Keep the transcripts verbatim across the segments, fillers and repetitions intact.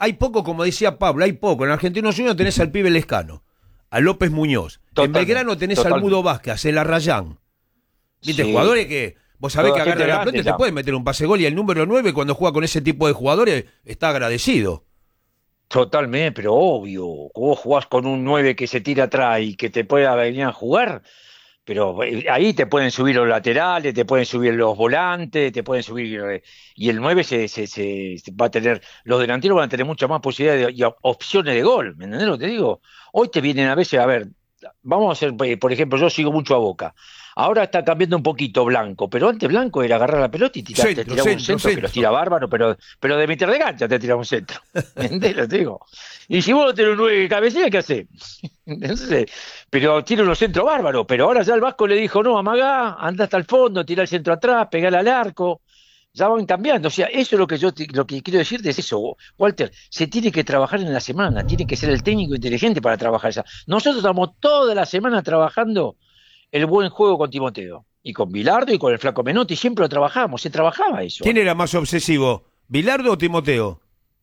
hay poco, como decía Pablo, hay poco. En Argentinos Juniors tenés al pibe Lescano, a López Muñoz. Totalmente, en Belgrano tenés totalmente. al Mudo Vázquez, el Arrayán. ¿Viste? Sí. Jugadores que vos sabés Toda que gente agarra la grande pelota y te ya. puede meter un pase gol, y el número nueve cuando juega con ese tipo de jugadores está agradecido. Totalmente, pero obvio, vos jugás con un nueve que se tira atrás y que te pueda venir a jugar, pero eh, ahí te pueden subir los laterales, te pueden subir los volantes, te pueden subir, eh, y el nueve se, se, se- se va a tener, los delanteros van a tener muchas más posibilidades de- y op- opciones de gol, ¿me entendés lo que te digo? Hoy te vienen a veces, a ver, vamos a hacer, eh, por ejemplo, yo sigo mucho a Boca. Ahora está cambiando un poquito Blanco, pero antes Blanco era agarrar la pelota y tirar, te Centro, tiraba un centro, centro que los centro. tira bárbaro, pero, pero de meter de gancha te tira un centro. ¿Me entendés lo que te digo? Y si vos no tenés un nueve de cabecera, ¿qué hacés? Entonces, pero tiene unos centros bárbaros, pero ahora ya el Vasco le dijo, no, amagá, anda hasta el fondo, tira el centro atrás, pegale al arco, ya van cambiando. O sea, eso es lo que yo te- lo que quiero decirte es eso, Walter, se tiene que trabajar en la semana, tiene que ser el técnico inteligente para trabajar esa. Nosotros estamos toda la semana trabajando el buen juego con Timoteo, y con Bilardo y con el Flaco Menotti, siempre lo trabajamos, se trabajaba eso, ¿Quién ¿eh? era más obsesivo, Bilardo o Timoteo?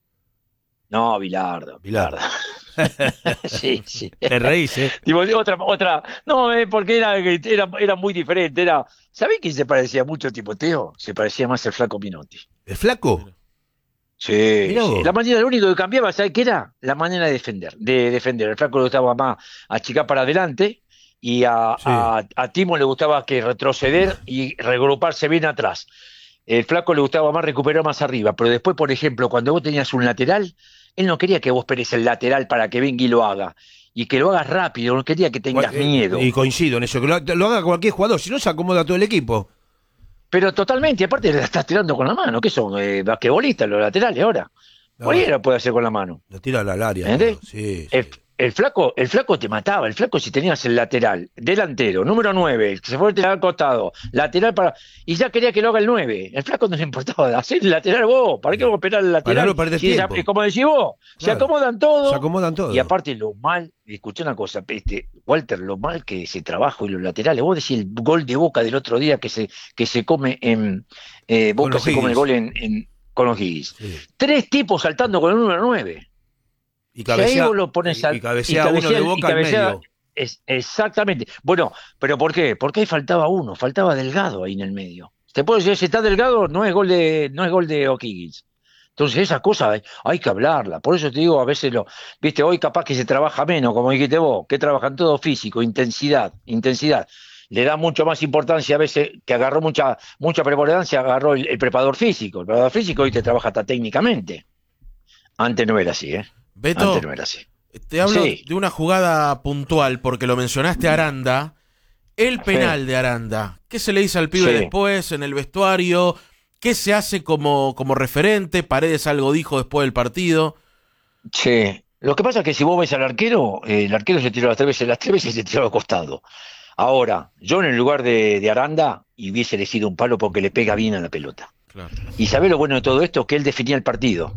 No, Bilardo, Bilardo. Bilardo. Sí, sí. Te reís, ¿eh? Tipo, otra, otra, no, eh, porque era, era, era muy diferente, era, ¿sabés quién se parecía mucho a Timoteo? Se parecía más al Flaco Minotti. ¿El flaco? Sí, Mirá sí. vos. La manera, lo único que cambiaba, ¿sabés qué era? La manera de defender, de defender. El Flaco le gustaba más achicar para adelante y a, Sí. a, a Timo le gustaba que retroceder y regruparse bien atrás. El Flaco le gustaba más recuperar más arriba, pero después, por ejemplo, cuando vos tenías un lateral, él no quería que vos esperes el lateral para que venga y lo haga, y que lo hagas rápido, no quería que Cual- tengas eh, miedo. Y coincido en eso, que lo, lo haga cualquier jugador, si no se acomoda todo el equipo. Pero totalmente, aparte la estás tirando con la mano, que son eh, basquetbolistas los laterales ahora. No, Cualquiera puede hacer con la mano. lo tira al área. ¿Entendés? todo. Sí, El, sí. el flaco, el flaco te mataba, el flaco si tenías el lateral, delantero, número nueve, que se fue a tirar al costado, lateral para. Y ya quería que lo haga el nueve. El flaco no le importaba, hacer el lateral vos, ¿para qué vos esperar el Para lateral? no perder Si tiempo. es- como decís vos, se Claro. acomodan todos. Se acomodan todos. Y aparte lo mal, escuché una cosa, este, Walter, lo mal que se trabaja y los laterales, vos decís el gol de Boca del otro día que se, que se come en eh, Con Boca se come el O'Higgins. gol en, en- con los Higgins. Sí. Tres tipos saltando con el número nueve. Y Si ahí cabecea, vos lo pones y, al- y cabecea y uno de cabecea- y Boca al cabecea- medio. es, exactamente. Bueno, pero ¿por qué? Porque ahí faltaba uno, faltaba Delgado ahí en el medio. Te puedo decir, si está Delgado, no es gol de, no es gol de O'Higgins. Entonces esas cosas hay, hay que hablarla. Por eso te digo, a veces lo, viste, hoy capaz que se trabaja menos, como dijiste vos, que trabajan todo físico, intensidad, intensidad. Le da mucho más importancia a veces, que agarró mucha, mucha preponderancia, agarró el, el preparador físico. El preparador físico hoy te trabaja hasta técnicamente. Antes no era así, ¿eh? Beto, Antes no era así. te hablo Sí. de una jugada puntual, porque lo mencionaste a Aranda. El penal de Aranda. ¿Qué se le dice al pibe Sí. después en el vestuario? ¿Qué se hace como, como referente? Paredes algo dijo después del partido. Sí. Lo que pasa es que si vos ves al arquero, eh, el arquero se tiró las tres veces, las tres veces se tiró al costado. Ahora, yo en el lugar de, de Aranda hubiese elegido un palo porque le pega bien a la pelota. Claro. Y sabés lo bueno de todo esto, que él definía el partido.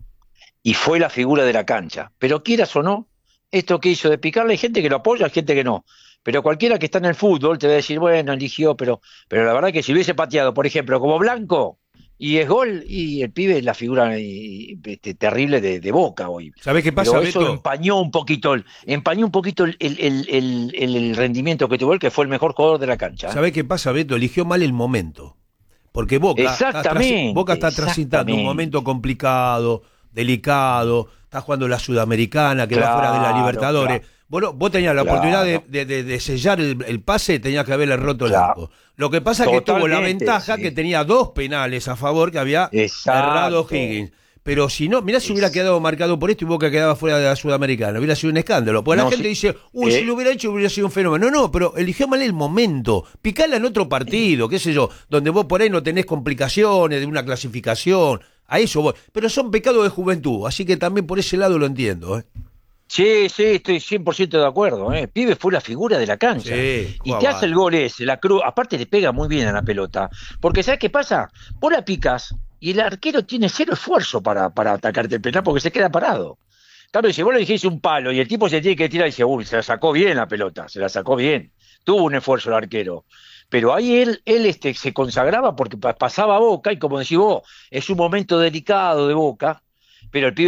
Y fue la figura de la cancha. Pero quieras o no, esto que hizo de picarle, hay gente que lo apoya, hay gente que no. Pero cualquiera que está en el fútbol te va a decir, bueno, eligió, pero, pero la verdad que si hubiese pateado, por ejemplo, como Blanco, y es gol, y el pibe es la figura eh, este, terrible de, de Boca hoy. ¿Sabés qué pasa, Pero eso Beto? empañó un poquito, el, empañó un poquito el, el, el, el, el- el rendimiento que tuvo él, que fue el mejor jugador de la cancha. ¿eh? ¿Sabés qué pasa, Beto? Eligió mal el momento. Porque Boca, Exactamente, está, trasi- Boca está transitando un exactamente. momento complicado, delicado, está jugando la Sudamericana, que va fuera de la Claro, Libertadores. claro. Bueno, vos tenías la Claro. oportunidad de, de- de- de sellar el, el pase, tenías que haberle roto el Claro. arco. Lo que pasa es que tuvo la Totalmente, ventaja sí. que tenía dos penales a favor que había Exacto. errado Higgins. Pero si no, mirá si hubiera Es- quedado marcado por esto y Boca quedaba fuera de la Sudamericana, hubiera sido un escándalo. Porque No, la gente sí. dice, uy, Eh. si lo hubiera hecho hubiera sido un fenómeno. No, no, pero eligió mal el momento. Picala en otro partido, qué sé yo, donde vos por ahí no tenés complicaciones de una clasificación. A eso voy. Pero son pecados de juventud, así que también por ese lado lo entiendo, ¿eh? Sí, sí, estoy cien por ciento de acuerdo. ¿eh? Pibe fue la figura de la cancha. Sí, y juega te hace el bárbaro. gol ese, la cruz. Aparte le pega muy bien a la pelota. Porque ¿sabes qué pasa? Vos la picas y el arquero tiene cero esfuerzo para, para atacarte el penal porque se queda parado. Claro, si vos le dijiste un palo y el tipo se tiene que tirar y dice, uy, se la sacó bien la pelota, se la sacó bien. Tuvo un esfuerzo el arquero. Pero ahí él, él este, se consagraba porque pa- pasaba a Boca y como decís vos, es un momento delicado de Boca, pero el pibe